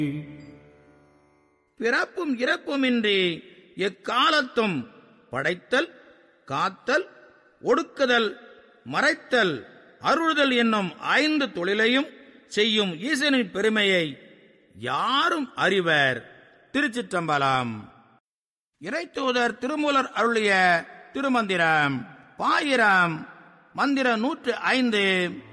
பிறப்பும் இறப்புமின்றி எக்காலத்தும் படைத்தல், காத்தல், ஒடுக்குதல், மறைத்தல், அருள்தல் என்னும் 5 தொழிலையும் செய்யும் ஈசனின் பெருமையை யாரும் அறிவர். திருச்சிற்றம்பலம். இறைத்தூதர் திருமூலர் அருளிய திருமந்திரம். பாயிரம். மந்திரம் 105.